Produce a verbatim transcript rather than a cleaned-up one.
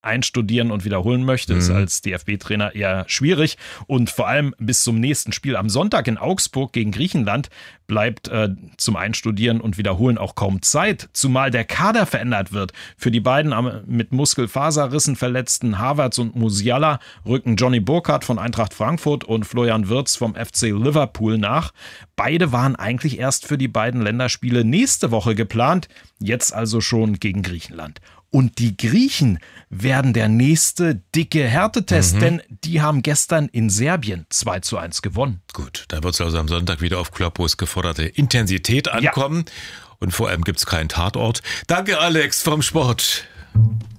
einstudieren und wiederholen möchte, ist als D F B-Trainer eher schwierig. Und vor allem bis zum nächsten Spiel am Sonntag in Augsburg gegen Griechenland bleibt äh, zum Einstudieren und Wiederholen auch kaum Zeit, zumal der Kader verändert wird. Für die beiden mit Muskelfaserrissen verletzten Havertz und Musiala rücken Johnny Burkhardt von Eintracht Frankfurt und Florian Wirtz vom F C Liverpool nach. Beide waren eigentlich erst für die beiden Länderspiele nächste Woche geplant, jetzt also schon gegen Griechenland. Und die Griechen werden der nächste dicke Härtetest, mhm. denn die haben gestern in Serbien zwei zu eins gewonnen. Gut, da wird es also am Sonntag wieder auf Kloppos geforderte Intensität ankommen. Ja. Und vor allem gibt es keinen Tatort. Danke, Alex vom Sport.